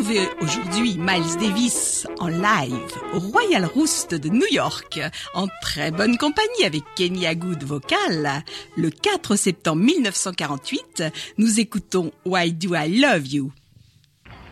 retrouver aujourd'hui Miles Davis en live au Royal Roost de New York, en très bonne compagnie avec Kenny Agood vocal. Le 4 septembre 1948, nous écoutons Why Do I Love You.